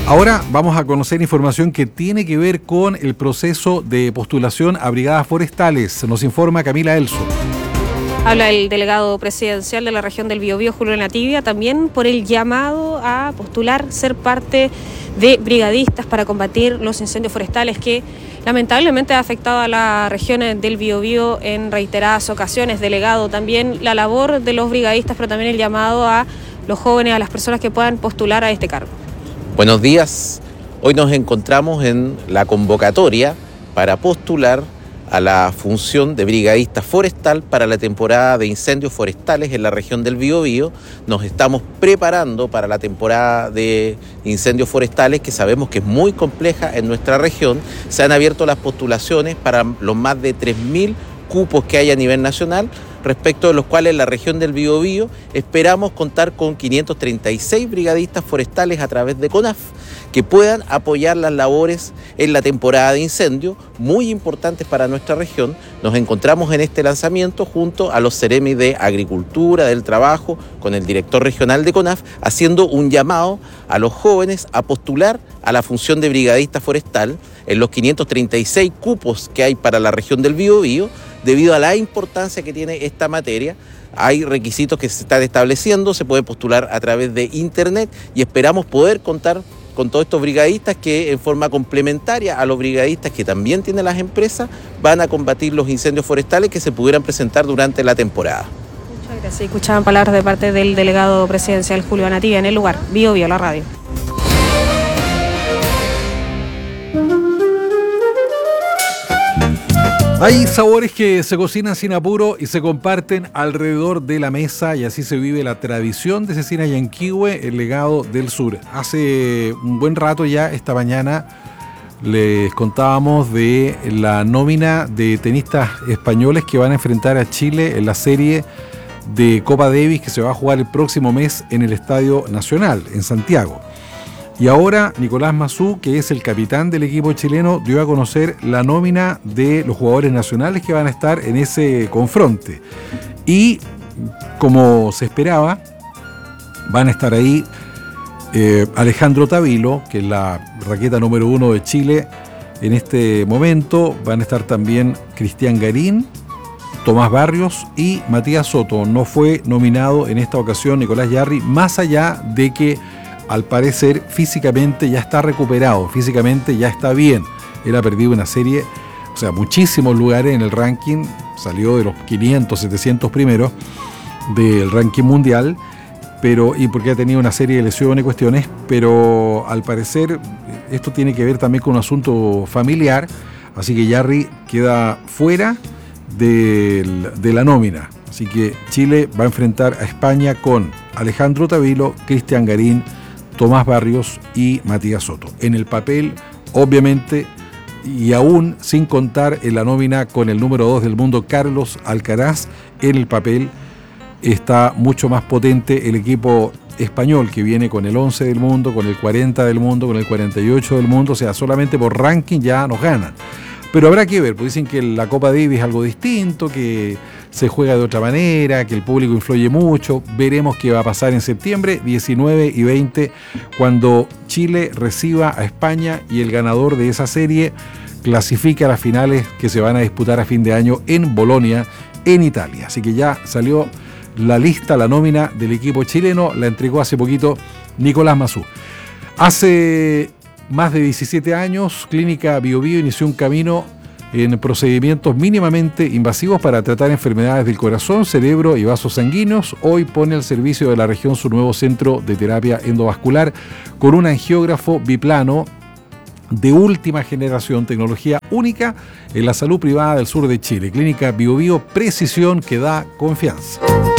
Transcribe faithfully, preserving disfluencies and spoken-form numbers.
Ahora vamos a conocer información que tiene que ver con el proceso de postulación a brigadas forestales. Nos informa Camila Elso. Habla el delegado presidencial de la región del Biobío, Julio Nativia, también por el llamado a postular ser parte de brigadistas para combatir los incendios forestales que lamentablemente ha afectado a las regiones del Biobío en reiteradas ocasiones. Delegado, también la labor de los brigadistas, pero también el llamado a los jóvenes, a las personas que puedan postular a este cargo. Buenos días. Hoy nos encontramos en la convocatoria para postular a la función de brigadista forestal para la temporada de incendios forestales en la región del Biobío. Nos estamos preparando para la temporada de incendios forestales, que sabemos que es muy compleja en nuestra región. Se han abierto las postulaciones para los más de tres mil cupos que hay a nivel nacional, respecto de los cuales en la región del Biobío esperamos contar con quinientos treinta y seis brigadistas forestales a través de CONAF que puedan apoyar las labores en la temporada de incendio, muy importantes para nuestra región. Nos encontramos en este lanzamiento junto a los Ceremi de Agricultura, del Trabajo, con el director regional de CONAF, haciendo un llamado a los jóvenes a postular a la función de brigadista forestal en los quinientos treinta y seis cupos que hay para la región del Biobío. Debido a la importancia que tiene esta materia, hay requisitos que se están estableciendo, se puede postular a través de internet y esperamos poder contar con todos estos brigadistas que en forma complementaria a los brigadistas que también tienen las empresas van a combatir los incendios forestales que se pudieran presentar durante la temporada. Muchas gracias. Escuchaban palabras de parte del delegado presidencial Julio Nativia en el lugar. Biobío, la radio. Hay sabores que se cocinan sin apuro y se comparten alrededor de la mesa, y así se vive la tradición de Cecina Yanquihue, el legado del sur. Hace un buen rato ya, esta mañana, les contábamos de la nómina de tenistas españoles que van a enfrentar a Chile en la serie de Copa Davis que se va a jugar el próximo mes en el Estadio Nacional, en Santiago. Y ahora Nicolás Massú, que es el capitán del equipo chileno, dio a conocer la nómina de los jugadores nacionales que van a estar en ese confronte. Y como se esperaba, van a estar ahí eh, Alejandro Tavilo, que es la raqueta número uno de Chile en este momento. Van a estar también Cristian Garín, Tomás Barrios y Matías Soto. No fue nominado en esta ocasión Nicolás Jarry, más allá de que al parecer físicamente ya está recuperado, físicamente ya está bien. Él ha perdido una serie, o sea, muchísimos lugares en el ranking, salió de los quinientos, setecientos primeros del ranking mundial, pero y porque ha tenido una serie de lesiones y cuestiones, pero al parecer esto tiene que ver también con un asunto familiar, así que Jarry queda fuera de, de la nómina. Así que Chile va a enfrentar a España con Alejandro Tavilo, Cristian Garín, Tomás Barrios y Matías Soto. En el papel, obviamente, y aún sin contar en la nómina con el número dos del mundo, Carlos Alcaraz, en el papel está mucho más potente el equipo español, que viene con el once del mundo, con el cuarenta del mundo, con el cuarenta y ocho del mundo, o sea, solamente por ranking ya nos ganan. Pero habrá que ver, pues dicen que la Copa Davis es algo distinto, que se juega de otra manera, que el público influye mucho. Veremos qué va a pasar en septiembre, diecinueve y veinte, cuando Chile reciba a España y el ganador de esa serie clasifica a las finales que se van a disputar a fin de año en Bolonia, en Italia. Así que ya salió la lista, la nómina del equipo chileno, la entregó hace poquito Nicolás Massú. Hace más de diecisiete años, Clínica Biobío inició un camino en procedimientos mínimamente invasivos para tratar enfermedades del corazón, cerebro y vasos sanguíneos. Hoy pone al servicio de la región su nuevo centro de terapia endovascular con un angiógrafo biplano de última generación, tecnología única en la salud privada del sur de Chile. Clínica Biobío, precisión que da confianza.